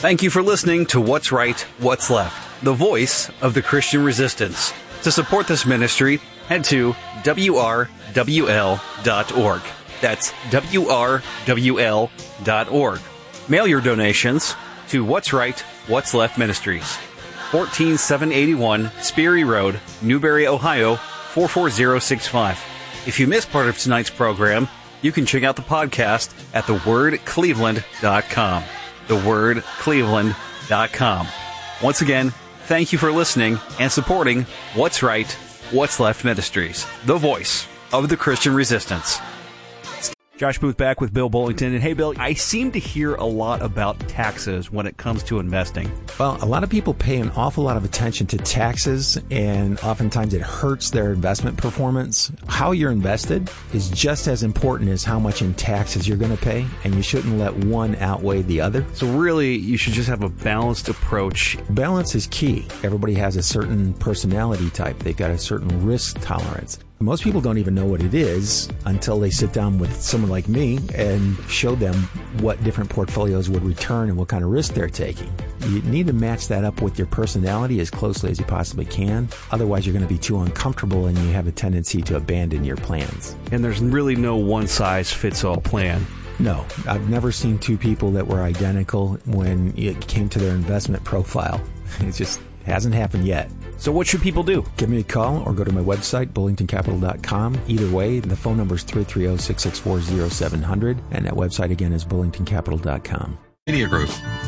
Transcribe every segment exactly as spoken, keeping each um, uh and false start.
Thank you for listening to What's Right, What's Left, the voice of the Christian resistance. To support this ministry, head to W R W L dot org. That's W R W L dot org. Mail your donations to What's Right, What's Left Ministries, one four seven eight one Sperry Road, Newberry, Ohio, four four zero six five. If you missed part of tonight's program, you can check out the podcast at the word cleveland dot com. the word cleveland dot com. Once again, thank you for listening and supporting What's Right, What's Left Ministries, the voice of the Christian resistance. Josh Booth back with Bill Bullington. And hey, Bill, I seem to hear a lot about taxes when it comes to investing. Well, a lot of people pay an awful lot of attention to taxes, and oftentimes it hurts their investment performance. How you're invested is just as important as how much in taxes you're going to pay, and you shouldn't let one outweigh the other. So really, you should just have a balanced approach. Balance is key. Everybody has a certain personality type. They've got a certain risk tolerance. Most people don't even know what it is until they sit down with someone like me and show them what different portfolios would return and what kind of risk they're taking. You need to match that up with your personality as closely as you possibly can. Otherwise, you're going to be too uncomfortable and you have a tendency to abandon your plans. And there's really no one-size-fits-all plan. No, I've never seen two people that were identical when it came to their investment profile. It just hasn't happened yet. So what should people do? Give me a call or go to my website, bullington capital dot com. Either way, the phone number is three three zero, six six four, zero seven zero zero, and that website again is bullington capital dot com. Media Group.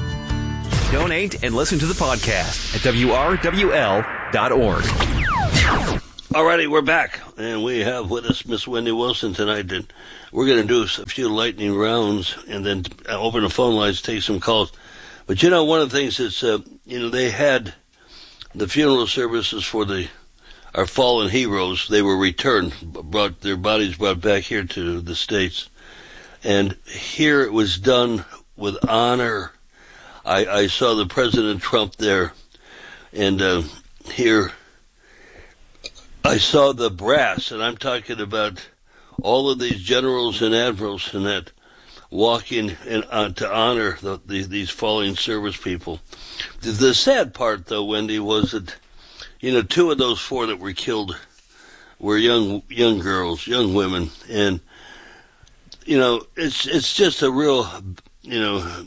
Donate and listen to the podcast at W R W L dot org. Alrighty, we're back, and we have with us Miss Wendy Wilson tonight, and we're going to do a few lightning rounds and then open the phone lines, take some calls. But you know, one of the things that's, uh, you know, they had the funeral services for the our fallen heroes. They were returned, brought their bodies brought back here to the States, and here it was done with honor. I, I saw the President Trump there, and uh, here I saw the brass, and I'm talking about all of these generals and admirals and that walking in, uh, to honor the, the, these fallen service people. The, the sad part, though, Wendy, was that, you know, two of those four that were killed were young young girls, young women, and, you know, it's it's just a real, you know,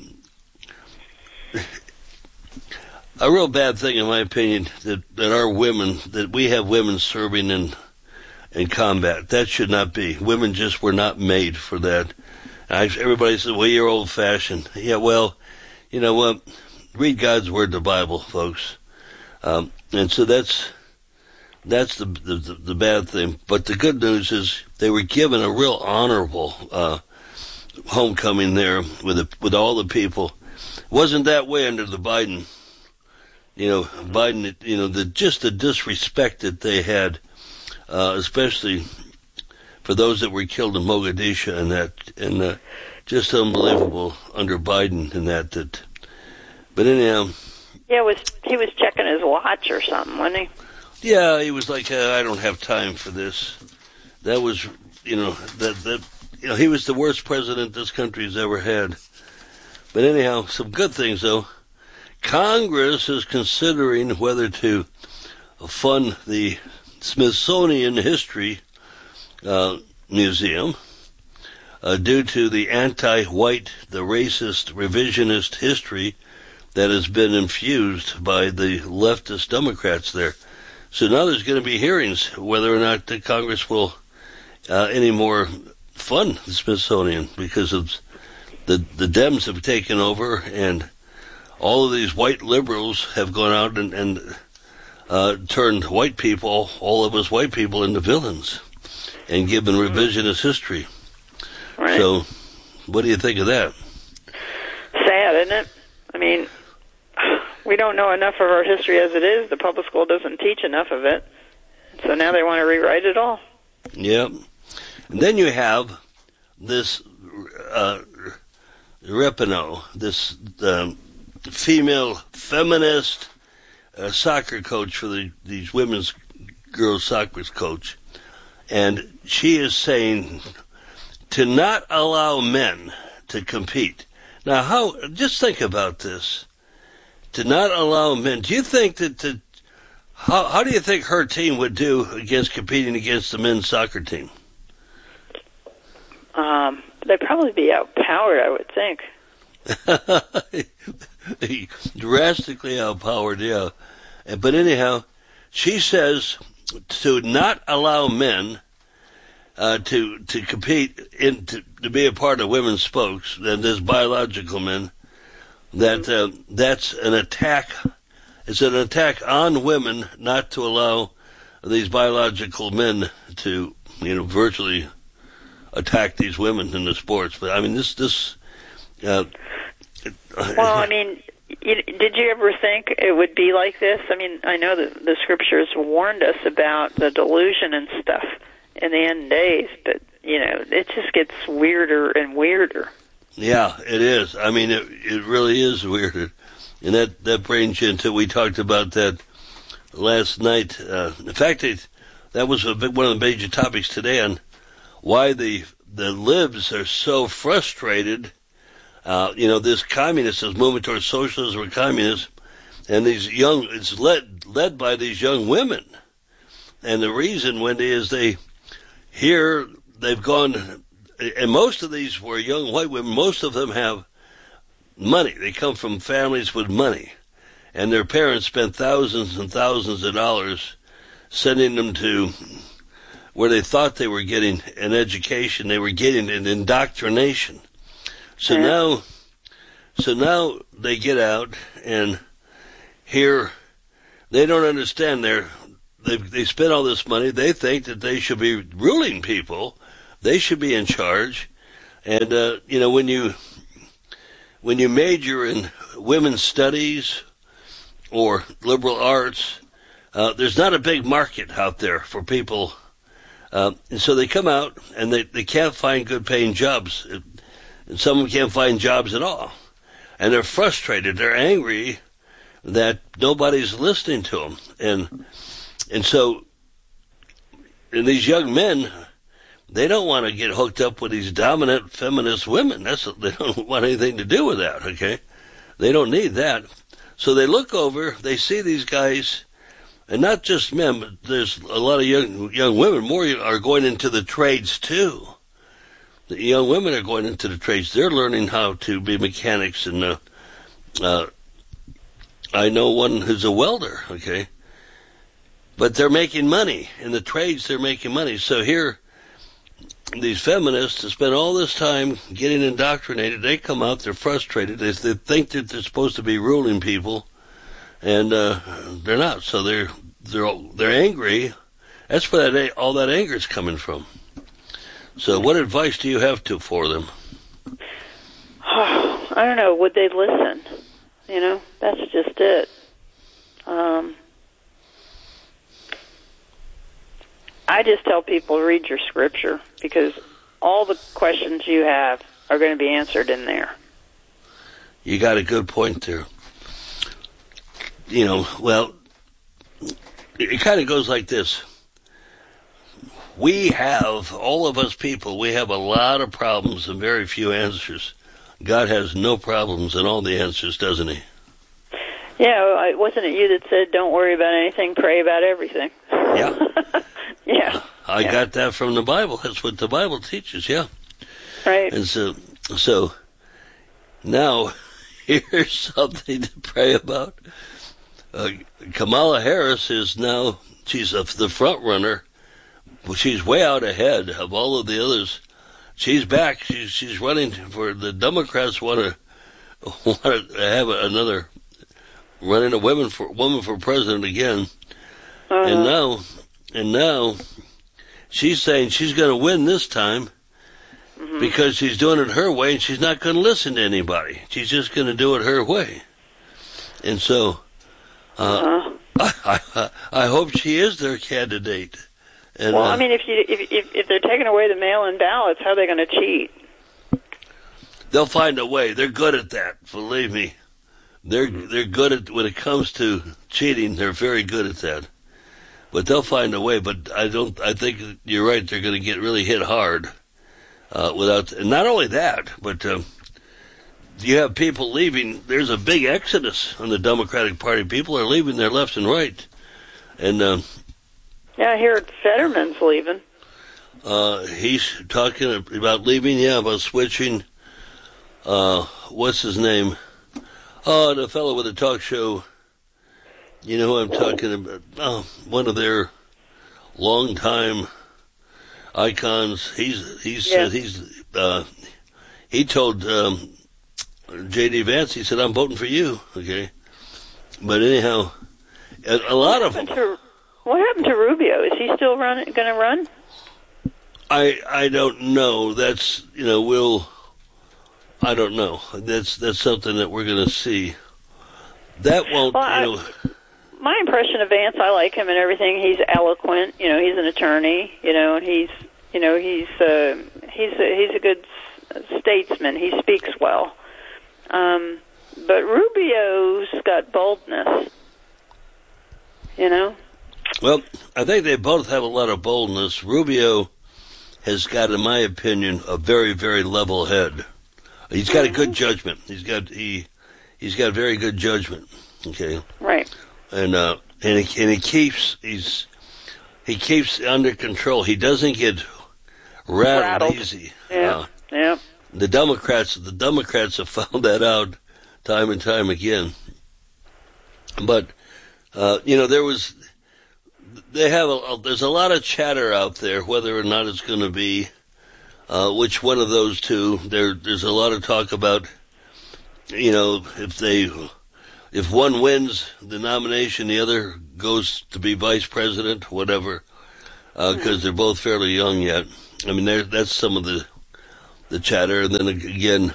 a real bad thing, in my opinion, that, that our women, that we have women serving in in combat. That should not be. Women just were not made for that. I, everybody says, well, you're old-fashioned. Yeah, well, you know what? Read God's Word, the Bible, folks. Um, and so that's that's the, the the bad thing. But the good news is they were given a real honorable uh, homecoming there with the, with all the people. It wasn't that way under the Biden. You know, Biden, you know, the just the disrespect that they had, uh, especially for those that were killed in Mogadishu and that, and uh, just unbelievable under Biden and that. That, but anyhow, yeah, it was he was checking his watch or something, wasn't he? Yeah, he was like, uh, I don't have time for this. That was, you know, that that you know, he was the worst president this country's ever had. But anyhow, some good things though. Congress is considering whether to fund the Smithsonian History Uh, Museum uh, due to the anti-white, the racist, revisionist history that has been infused by the leftist Democrats there. So now there's going to be hearings whether or not the Congress will uh, anymore fund the Smithsonian, because of the the Dems have taken over and all of these white liberals have gone out and, and uh, turned white people, all of us white people, into villains and given revisionist history. Right. So, what do you think of that? Sad, isn't it? I mean, we don't know enough of our history as it is. The public school doesn't teach enough of it. So now they want to rewrite it all. Yep. And then you have this uh, Rapinoe, this um, female feminist uh, soccer coach for the, these women's girls soccer coach. And she is saying to not allow men to compete. Now, how? Just think about this. to not allow men. Do you think that the how how do you think her team would do against competing against the men's soccer team? Um, they'd probably be outpowered, I would think. Drastically outpowered, yeah. But anyhow, she says to not allow men uh, to to compete in to, to be a part of women's spokes, and there's biological men. That uh, that's an attack. It's an attack on women not to allow these biological men to, you know, virtually attack these women in the sports. But I mean, this this. Uh, well, I mean, you, did you ever think it would be like this? I mean, I know that the scriptures warned us about the delusion and stuff in the end days, but you know, it just gets weirder and weirder. Yeah, it is. I mean, it it really is weirder, and that that brings you into. We talked about that last night. Uh, in fact, it, that was a big, one of the major topics today on why the the libs are so frustrated. Uh, you know, this communist, this movement towards socialism or communism, and these young, it's led led by these young women. And the reason, Wendy, is they here they've gone, and most of these were young white women. Most of them have money. They come from families with money, and their parents spent thousands and thousands of dollars sending them to where they thought they were getting an education. They were getting an indoctrination. So yeah. now, so now they get out, and here they don't understand. They're, they they spent all this money. They think that they should be ruling people. They should be in charge. And uh, you know, when you when you major in women's studies or liberal arts, uh, there's not a big market out there for people. Uh, and so they come out, and they, they can't find good paying jobs. And some of them can't find jobs at all. And they're frustrated. They're angry that nobody's listening to them. And and so and these young men, they don't want to get hooked up with these dominant feminist women. That's They don't want anything to do with that, okay? They don't need that. So they look over, they see these guys, and not just men, but there's a lot of young young women. More are going into the trades, too. The young women are going into the trades. They're learning how to be mechanics, and uh, uh, I know one who's a welder, okay? But they're making money. In the trades, they're making money. So here, these feminists have spent all this time getting indoctrinated. They come out, they're frustrated. They, they think that they're supposed to be ruling people, and uh, they're not. So they're they're they're angry. That's where that all that anger is coming from. So what advice do you have to for them? Oh, I don't know. Would they listen? You know, that's just it. Um, I just tell people, read your scripture, because all the questions you have are going to be answered in there. You got a good point there. You know, well, it kind of goes like this. We have, all of us people, we have a lot of problems and very few answers. God has no problems and all the answers, doesn't he? Yeah, wasn't it you that said, don't worry about anything, pray about everything? Yeah. yeah. I yeah. got that from the Bible. That's what the Bible teaches, yeah. Right. And so, so now, here's something to pray about. Uh, Kamala Harris is now, she's a, the front runner. Well, she's way out ahead of all of the others. She's back. She's she's running for the Democrats. Want to want to have another running a woman for woman for president again, uh-huh. and now and now she's saying she's going to win this time mm-hmm. because she's doing it her way, and she's not going to listen to anybody. She's just going to do it her way, and so uh, uh-huh. I, I I hope she is their candidate. And, well, uh, I mean, if you if, if if they're taking away the mail-in ballots, how are they going to cheat? They'll find a way. They're good at that. Believe me, they're they're good at when it comes to cheating. They're very good at that. But they'll find a way. But I don't. I think you're right. They're going to get really hit hard uh, without. And not only that, but uh, you have people leaving. There's a big exodus on the Democratic Party. People are leaving there left and right. And uh, yeah, I hear Fetterman's leaving. Uh, he's talking about leaving, yeah, about switching. Uh, what's his name? Oh, the fellow with the talk show. You know who I'm talking about? Oh, one of their longtime icons. He's he's yeah. uh, he's uh, he told um, J D Vance. He said, "I'm voting for you." Okay, but anyhow, a, a lot of them. To, what happened to Rubio? Is he still run, going to run? I I don't know. That's you know we'll. I don't know. That's that's something that we're going to see. That won't. Well, you know. I, my impression of Vance, I like him and everything. He's eloquent. You know, he's an attorney. You know, and he's you know he's uh, he's a, he's a good statesman. He speaks well. Um, but Rubio's got boldness. You know. Well, I think they both have a lot of boldness. Rubio has got, in my opinion, a very, very level head. He's got a good judgment. He's got he, he's got very good judgment. Okay, right. And uh, and he, and he keeps he's he keeps under control. He doesn't get rattled, rattled. easy. Yeah, uh, yeah. The Democrats, the Democrats have found that out time and time again. But uh, you know, there was. They have a, there's a lot of chatter out there whether or not it's going to be uh, which one of those two. There, there's a lot of talk about, you know, if they, if one wins the nomination, the other goes to be vice president, whatever, because uh, they're both fairly young yet. I mean, that's some of the the chatter. And then again,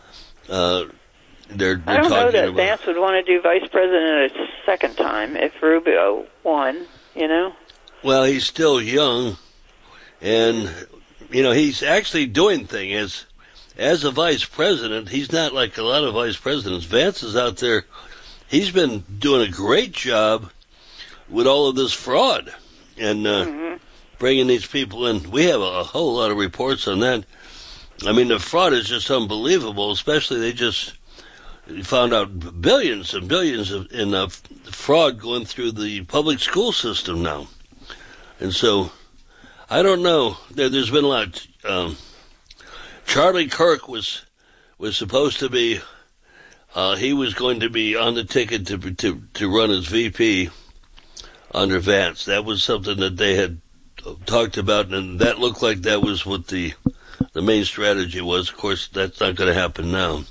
uh, they're, they're I don't talking know that about, Vance would want to do vice president a second time if Rubio won. You know? Well, he's still young, and, you know, he's actually doing things. As, as a vice president, he's not like a lot of vice presidents. Vance is out there. He's been doing a great job with all of this fraud and uh, mm-hmm. bringing these people in. We have a, a whole lot of reports on that. I mean, the fraud is just unbelievable, especially they just found out billions and billions of, in uh, fraud going through the public school system now. And so, I don't know. There, there's been a lot. Um, Charlie Kirk was was supposed to be, uh, he was going to be on the ticket to, to, to run as V P under Vance. That was something that they had talked about, and that looked like that was what the, the main strategy was. Of course, that's not going to happen now.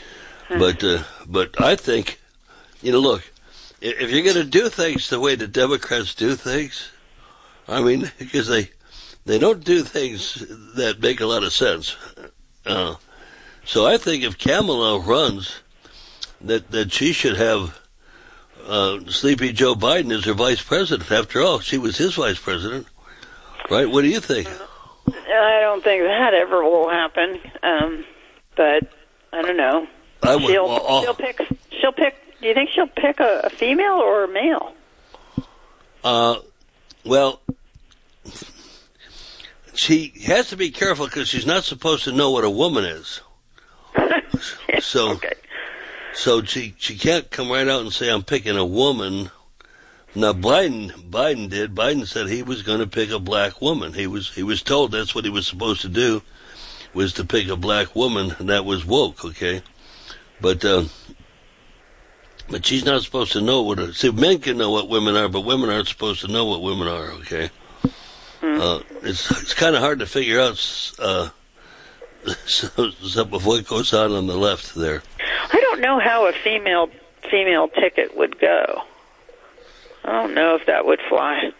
But uh, but I think, you know, look, if you're going to do things the way the Democrats do things, I mean, because they they don't do things that make a lot of sense. Uh, so I think if Kamala runs, that that she should have uh, Sleepy Joe Biden as her vice president. After all, she was his vice president, right? What do you think? I don't think that ever will happen. Um, but I don't know. I would, she'll, well, she'll pick. She'll pick. Do you think she'll pick a, a female or a male? Uh, well, she has to be careful because she's not supposed to know what a woman is. So, okay. so she she can't come right out and say I'm picking a woman. Now Biden Biden did. Biden said he was going to pick a black woman. He was he was told that's what he was supposed to do, was to pick a black woman, and that was woke. Okay. But uh, but she's not supposed to know what. A, see, men can know what women are, but women aren't supposed to know what women are. Okay, mm. uh, it's it's kind of hard to figure out uh, some of what goes on on the left there. I don't know how a female female ticket would go. I don't know if that would fly.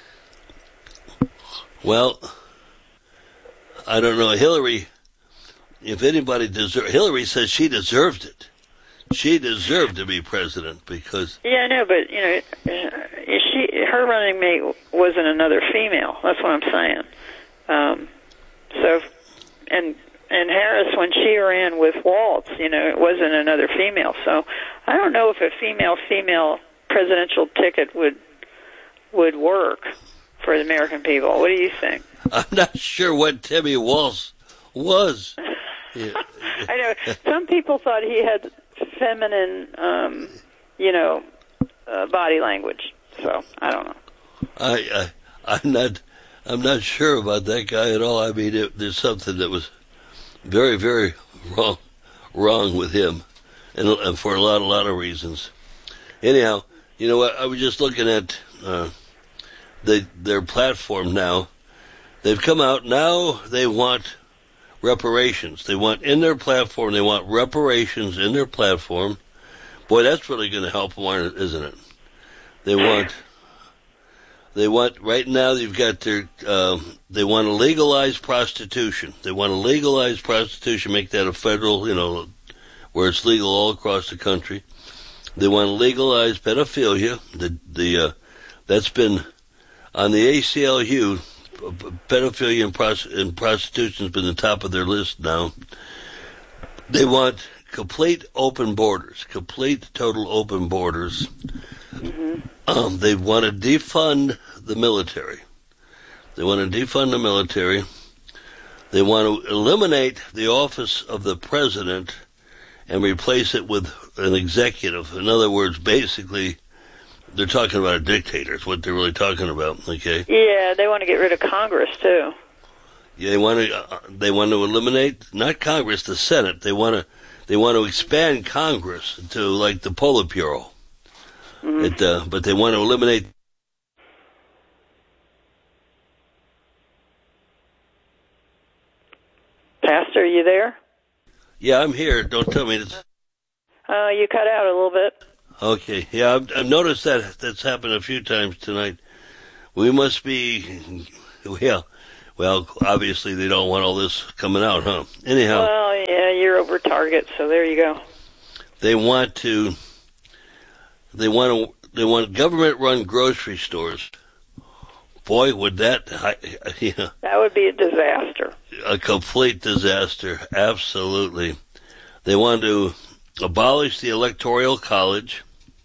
Well, I don't know. Hillary. If anybody deserved, Hillary says she deserved it. She deserved to be president because. Yeah, I know, but you know, she her running mate wasn't another female. That's what I'm saying. Um, so, and and Harris, when she ran with Waltz, you know, it wasn't another female. So, I don't know if a female female presidential ticket would would work for the American people. What do you think? I'm not sure what Timmy Waltz was. Yeah. I know. Some people thought he had feminine, um, you know, uh, body language. So I don't know. I, I I'm not I'm not sure about that guy at all. I mean, it, there's something that was very very wrong wrong with him, and, and for a lot a lot of reasons. Anyhow, you know what? I was just looking at uh, the their platform now. They've come out now. They want reparations. They want in their platform. They want reparations in their platform. Boy, that's really going to help them, isn't it? They want. They want right now. They've got their. Um, they want to legalize prostitution. They want to legalize prostitution, make that a federal, you know, where it's legal all across the country. They want to legalize pedophilia. The the uh, that's been on the A C L U. Pedophilia and, prost- and prostitution has been the top of their list now. They want complete open borders, complete total open borders. Mm-hmm. Um, they want to defund the military. They want to defund the military. They want to eliminate the office of the president and replace it with an executive. In other words, basically, they're talking about a dictator. Is what they're really talking about. Okay. Yeah, they want to get rid of Congress too. Yeah, they want to. Uh, they want to eliminate not Congress, the Senate. They want to. They want to expand Congress to like the Politburo. Mm-hmm. It, uh, but they want to eliminate. Pastor, are you there? Yeah, I'm here. Don't tell me. This. Uh, you cut out a little bit. Okay, yeah, I've, I've noticed that that's happened a few times tonight. We must be, well, well, obviously they don't want all this coming out, huh? Anyhow. Well, yeah, you're over target, so there you go. They want to, they want to, they want government-run grocery stores. Boy, would that, I, yeah. That would be a disaster. A complete disaster, absolutely. They want to abolish the Electoral College.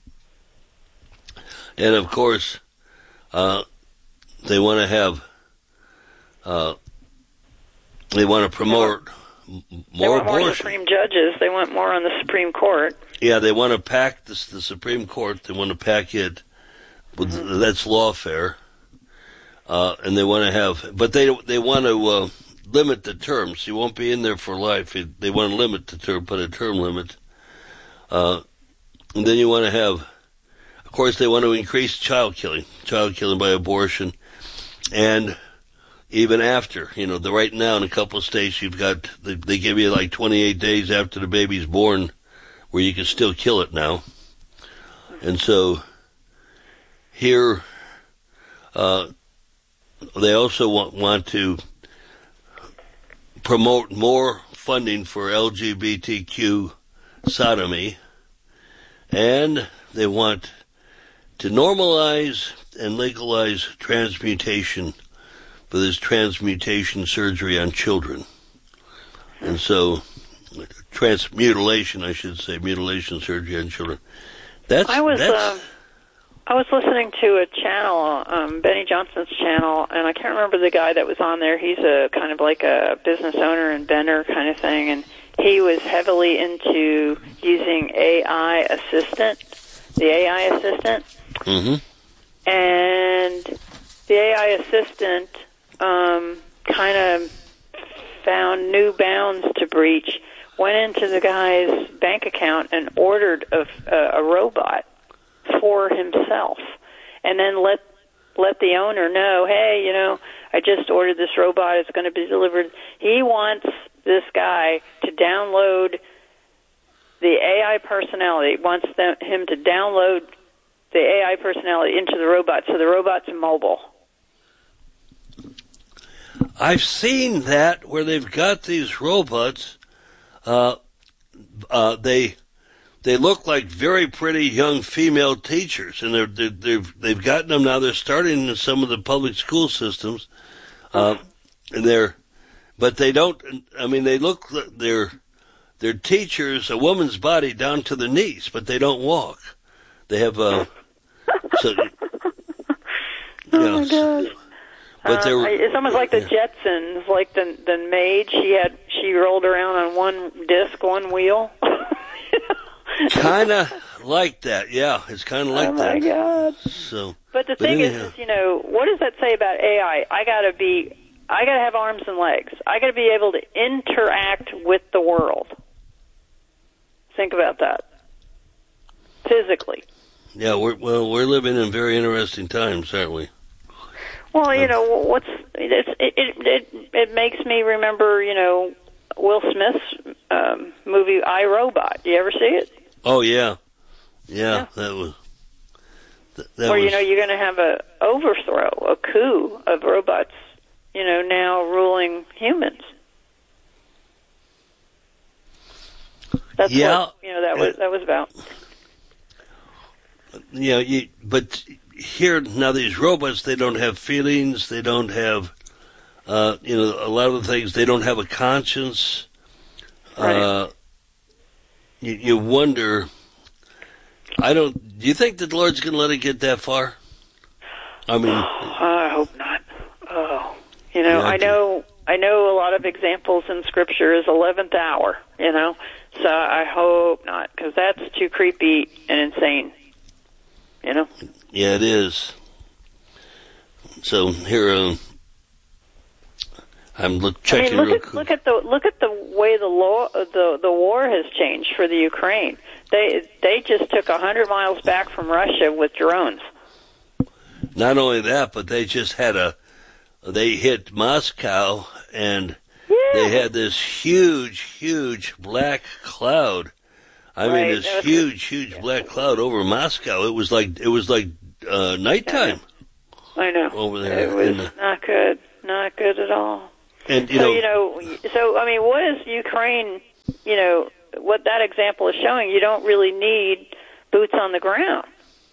And, of course, uh, they want to have, uh, they want to promote they want, more they want abortion. More Supreme judges. They want more on the Supreme Court. Yeah, they want to pack this, the Supreme Court. They want to pack it. With, mm-hmm. That's lawfare. Uh, and they want to have, but they they want to uh, limit the terms. You won't be in there for life. They want to limit the term, put a term limit. Uh, and then you want to have, of course, they want to increase child killing, child killing by abortion, and even after, you know, the right now in a couple of states you've got, they, they give you like twenty-eight days after the baby's born, where you can still kill it now, and so here, uh, they also want want to promote more funding for L G B T Q sodomy, and they want to normalize and legalize transmutation for this transmutation surgery on children. And so, transmutilation, I should say, mutilation surgery on children. That's, I was, that's, uh, I was listening to a channel, um, Benny Johnson's channel, and I can't remember the guy that was on there. He's a kind of like a business owner, inventor kind of thing, and he was heavily into using A I assistant, the A I assistant. Mm-hmm. And the A I assistant um, kind of found new bounds to breach, went into the guy's bank account and ordered a, a, a robot for himself, and then let let the owner know, hey, you know, I just ordered this robot. It's going to be delivered. He wants this guy to download the A I personality, wants them, him to download the A I personality into the robot, so the robot's mobile. I've seen that where they've got these robots. Uh, uh, they they look like very pretty young female teachers, and they're, they're they've they've gotten them now. They're starting in some of the public school systems, uh, and they're, but they don't. I mean, they look they're they're teachers, a woman's body down to the knees, but they don't walk. They have uh, so, you know, oh my God. But uh, they were, it's almost like the yeah. Jetsons, like the the maid. She had she rolled around on one disc, one wheel. Kind of like that, yeah. It's kind of like oh that. my God! So, but the but thing anyhow. is, is, you know, what does that say about A I? I gotta be, I gotta have arms and legs. I gotta be able to interact with the world. Think about that. Physically. Yeah, we're well, we're living in very interesting times, aren't we? Well, you know, what's it's, it, it it it makes me remember, you know, Will Smith's um, movie I, Robot. You ever see it? Oh yeah, yeah, Yeah. that was. That, that Where was, you know you're going to have a overthrow, a coup of robots, you know, now ruling humans. That's yeah, what you know that was that was about. Yeah, you, but here now these robots, they don't have feelings, they don't have, uh, you know, a lot of the things. They don't have a conscience. Right. Uh, you, you wonder. I don't. Do you think that the Lord's going to let it get that far? I mean, I hope not. Oh, you know, Yeah, I I know, I know a lot of examples in Scripture is eleventh hour. You know, so I hope not, because that's too creepy and insane. You know. yeah, it is. So here, uh, I'm look, checking I mean, real look at quick. look at the look at the way the law the the war has changed for the Ukraine. They they just took a hundred miles back from Russia with drones. Not only that, but they just had a. They hit Moscow, and Yeah. they had this huge, huge black cloud. I Right, mean, this that was- huge, huge black cloud over Moscow. It was like it was like uh, nighttime I know. over there. It was And, uh, not good, not good at all. and you so know, you know, so I mean, what is Ukraine? You know, what that example is showing, you don't really need boots on the ground.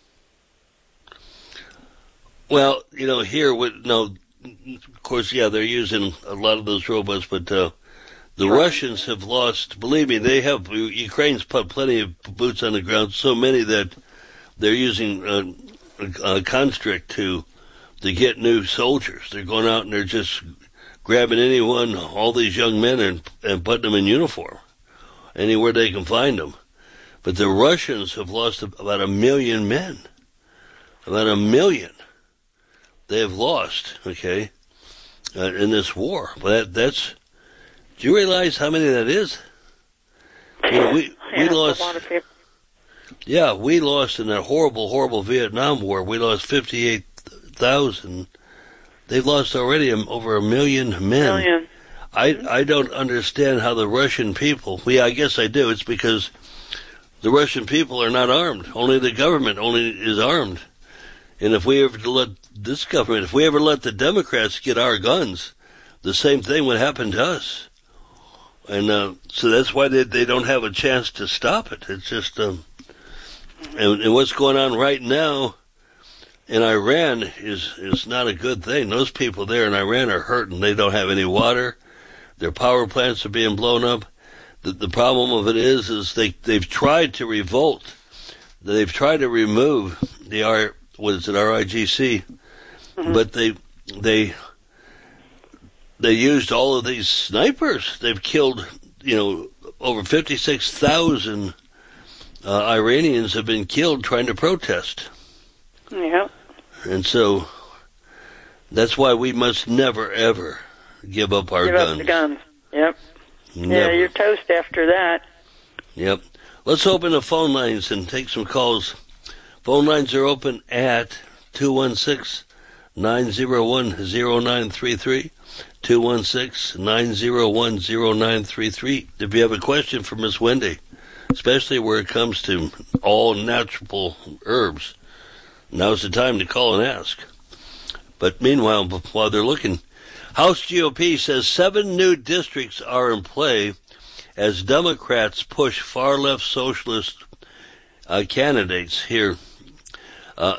well, you know, here with no, of course, yeah, they're using a lot of those robots, but uh, the Right. Russians have lost. Believe me, they have. Ukraine's put plenty of boots on the ground. So many that they're using uh, a, a constrict to to get new soldiers. They're going out and they're just grabbing anyone, all these young men, and and putting them in uniform anywhere they can find them. But the Russians have lost about a million men. About a million they have lost. Okay, uh, in this war. But that, that's. Do you realize how many that is? You know, we we Yeah, lost. a lot of people. Yeah, we lost in that horrible, horrible Vietnam War. We lost fifty-eight thousand. They've lost already over a million men. Million. I I don't understand how the Russian people. Well, yeah, I guess I do. It's because the Russian people are not armed. Only the government only is armed. And if we ever let this government, if we ever let the Democrats get our guns, the same thing would happen to us. And uh, so that's why they they don't have a chance to stop it. It's just, um, and, and what's going on right now in Iran is is not a good thing. Those people there in Iran are hurting. They don't have any water. Their power plants are being blown up. The, the problem of it is, is they they've tried to revolt. They've tried to remove the R. What is it, R I G C? Mm-hmm. But they they. They used all of these snipers. They've killed, you know, over fifty-six thousand uh, Iranians have been killed trying to protest. Yeah. And so that's why we must never, ever give up our Give guns. up the guns. Yep. Never. Yeah, you're toast after that. Yep. Let's open the phone lines and take some calls. Phone lines are open at two one six, nine zero one, zero nine three three. two one six, nine zero one, zero nine three three. If you have a question for Miss Wendy, especially where it comes to all natural herbs, now's the time to call and ask. But meanwhile, while they're looking, House G O P says seven new districts are in play as Democrats push far-left socialist uh, candidates here. Uh,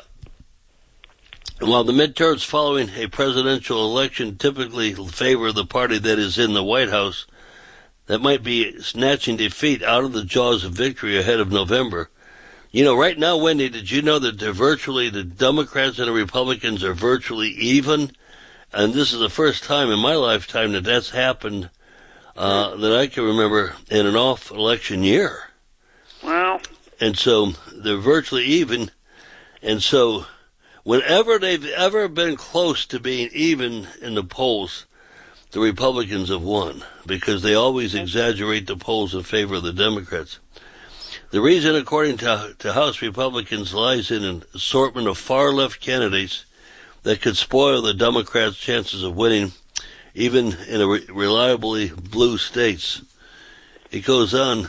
While the midterms following a presidential election typically favor the party that is in the White House, that might be snatching defeat out of the jaws of victory ahead of November. You know, right now, Wendy, did you know that they're virtually, the Democrats and the Republicans are virtually even and this is the first time in my lifetime that that's happened uh, that I can remember in an off-election year. Wow. And so they're virtually even. And so whenever they've ever been close to being even in the polls, the Republicans have won because they always exaggerate the polls in favor of the Democrats. The reason, according to, to House Republicans, lies in an assortment of far-left candidates that could spoil the Democrats' chances of winning, even in a re- reliably blue states. It goes on.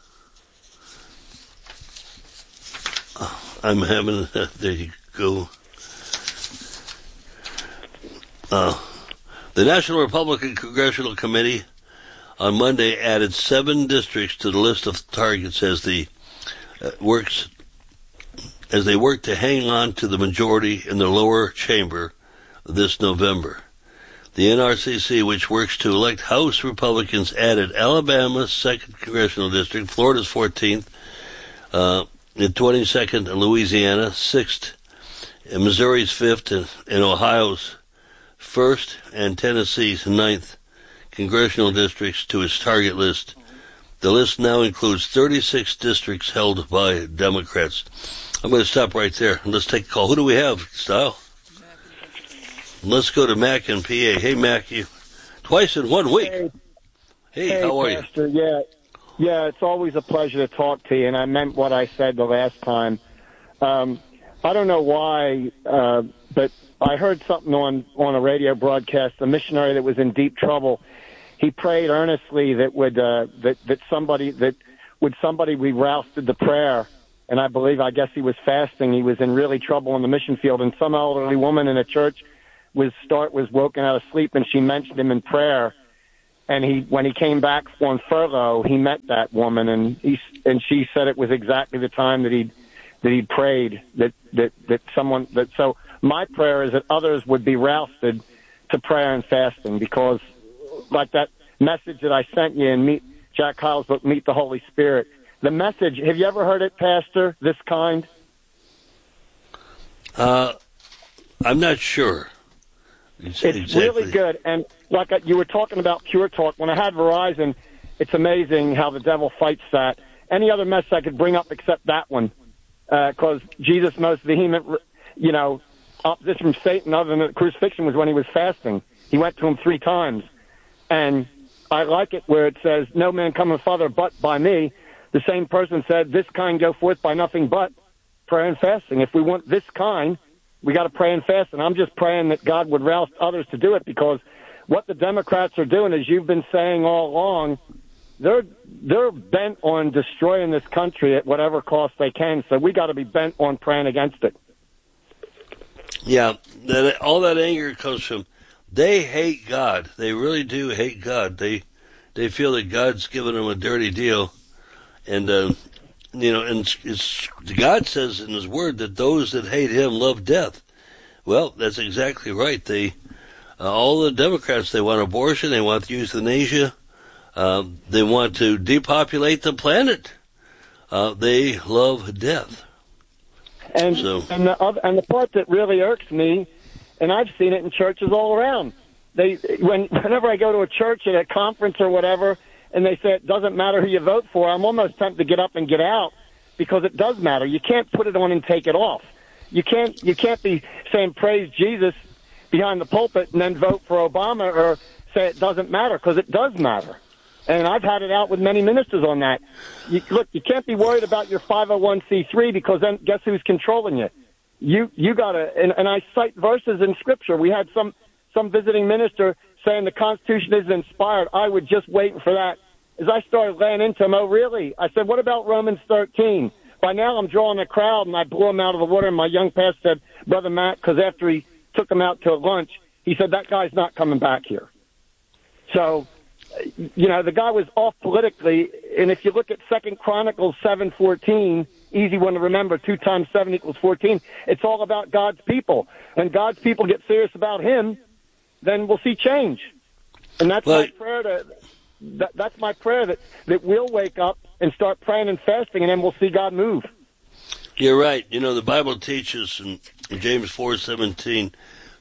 Oh, I'm having, uh, there you go. Uh, the National Republican Congressional Committee on Monday added seven districts to the list of targets as the uh, works as they work to hang on to the majority in the lower chamber this November. The N R C C, which works to elect House Republicans, added Alabama's second congressional district, Florida's fourteenth, uh, and twenty-second, and Louisiana sixth, and Missouri's fifth, and, and Ohio's first, and Tennessee's ninth congressional districts to its target list. The list now includes thirty-six districts held by Democrats. I'm going to stop right there. Let's take a call. Who do we have, Style? Let's go to Mac in P A. Hey, Mac, you twice in one week. Hey, hey, hey how are Pastor, you? Yeah, yeah, it's always a pleasure to talk to you, and I meant what I said the last time. Um, I don't know why, uh, but I heard something on, on a radio broadcast, a missionary that was in deep trouble. He prayed earnestly that would uh, that that somebody that would somebody be roused to prayer. And I believe, I guess he was fasting. He was in really trouble on the mission field, and some elderly woman in a church was start was woken out of sleep, and she mentioned him in prayer. And he, when he came back on furlough, he met that woman, and he and she said it was exactly the time that he that he prayed that that that someone that. So my prayer is that others would be rousted to prayer and fasting, because like that message that I sent you in Meet Jack Kyle's book, Meet the Holy Spirit. The message, have you ever heard it, Pastor, this kind? Uh, I'm not sure. It's exactly. really good. And like you were talking about Pure Talk, when I had Verizon, it's amazing how the devil fights that. Any other message I could bring up except that one, because uh, Jesus' most vehement, you know, opposition from Satan other than the crucifixion was when he was fasting. He went to him three times. And I like it where it says, no man cometh farther but by me. The same person said, this kind go forth by nothing but prayer and fasting. If we want this kind, we got to pray and fast. And I'm just praying that God would rouse others to do it, because what the Democrats are doing, as you've been saying all along, they're they're bent on destroying this country at whatever cost they can. So we got to be bent on praying against it. Yeah, that, all that anger comes from they hate God. They really do hate God. They they feel that God's given them a dirty deal. And, uh, you know, and it's, it's, God says in His Word that those that hate Him love death. Well, that's exactly right. They, uh, all the Democrats, they want abortion, they want euthanasia, uh, they want to depopulate the planet. Uh, they love death. And so. and the other, and the part that really irks me, and I've seen it in churches all around. They when whenever I go to a church at a conference or whatever, and they say it doesn't matter who you vote for, I'm almost tempted to get up and get out, because it does matter. You can't put it on and take it off. You can't you can't be saying praise Jesus behind the pulpit and then vote for Obama, or say it doesn't matter, because it does matter. And I've had it out with many ministers on that. You, look, you can't be worried about your five oh one c three, because then guess who's controlling you? You you got to, and, and I cite verses in Scripture. We had some some visiting minister saying the Constitution is inspired. I was just waiting for that. As I started laying into him, oh, really? I said, what about Romans thirteen? By now I'm drawing a crowd, and I blew him out of the water, and my young pastor said, Brother Matt, because after he took him out to lunch, he said, that guy's not coming back here. So, you know, the guy was off politically, and if you look at Second Chronicles seven fourteen, easy one to remember, two times seven equals fourteen, it's all about God's people. When God's people get serious about Him, then we'll see change. And that's well, my prayer to... That, that's my prayer, that, that we'll wake up and start praying and fasting, and then we'll see God move. You're right. You know, the Bible teaches in James four seventeen,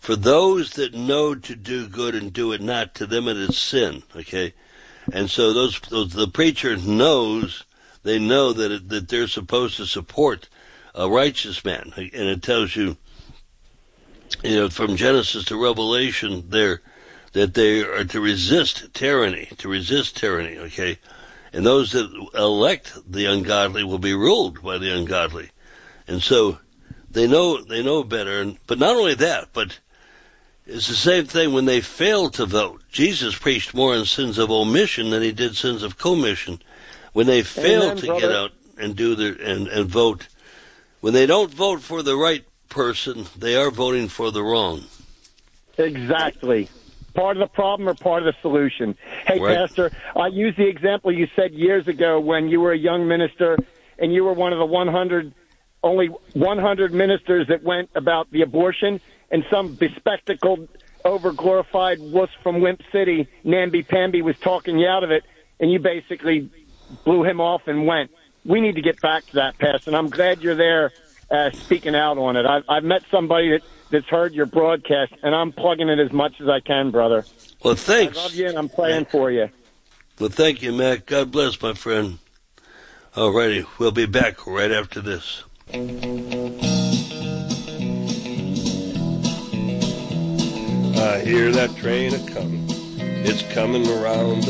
For those that know to do good and do it not, to them it is sin. Okay, and so those, those the preacher knows they know that it, that they're supposed to support a righteous man, and it tells you, you know, from Genesis to Revelation, there that they are to resist tyranny, to resist tyranny. Okay, and those that elect the ungodly will be ruled by the ungodly, and so they know they know better. And, but not only that, but it's the same thing when they fail to vote. Jesus preached more on sins of omission than he did sins of commission. When they fail Amen, to brother. get out and do their and, and vote, when they don't vote for the right person, they are voting for the wrong. Exactly. Part of the problem or part of the solution. Hey, Right. Pastor, I use the example you said years ago when you were a young minister and you were one of the one hundred, only one hundred ministers that went about the abortion, and some bespectacled, over-glorified wuss from Wimp City, namby-pamby, was talking you out of it, and you basically blew him off and went. We need to get back to that, Pastor, and I'm glad you're there uh, speaking out on it. I've, I've met somebody that, that's heard your broadcast, and I'm plugging it as much as I can, brother. Well, thanks. I love you, and I'm praying for you. Well, thank you, Matt. God bless, my friend. All righty. We'll be back right after this. I hear that train a-comin'. It's coming around the